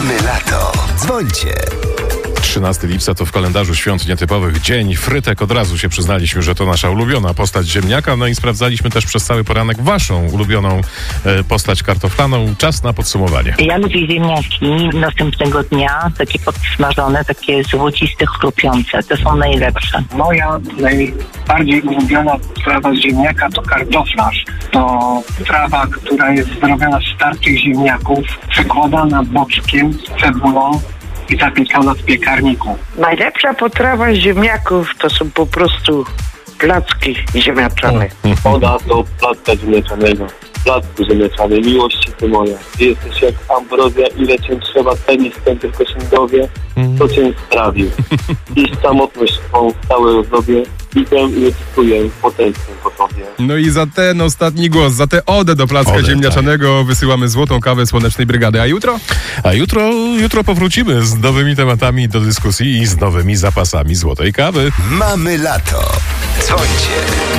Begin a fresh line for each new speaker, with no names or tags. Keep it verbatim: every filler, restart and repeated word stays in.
Mamy lato. Dzwońcie.
trzynastego lipca to w kalendarzu świąt nietypowych dzień frytek. Od razu się przyznaliśmy, że to nasza ulubiona postać ziemniaka. No i sprawdzaliśmy też przez cały poranek waszą ulubioną e, postać kartoflaną. Czas na podsumowanie.
Ja lubię ziemniaki następnego dnia, takie podsmażone, takie złociste, chrupiące. To są najlepsze.
Moja najbardziej ulubiona trawa z ziemniaka to kartoflarz. To trawa, która jest zrobiona z starszych ziemniaków, przekładana boczkiem z cebulą i zapiekana w piekarniku.
Najlepsza potrawa z ziemniaków to są po prostu placki ziemniaczane.
Woda to placka ziemniaczanego. Placku ziemniaczanej, miłości ty moja. Ty jesteś jak ambrozja, ile cię trzeba cenić, ten tylko się dowie, to cię sprawił. Dziś samotność swą stałe rozdobie, widzę i oczekuję potencjał po tobie.
No i za ten ostatni głos, za tę odę do placka
Odę,
ziemniaczanego wysyłamy złotą kawę Słonecznej Brygady. A jutro?
A jutro, jutro powrócimy z nowymi tematami do dyskusji i z nowymi zapasami złotej kawy.
Mamy lato. Dzwońcie.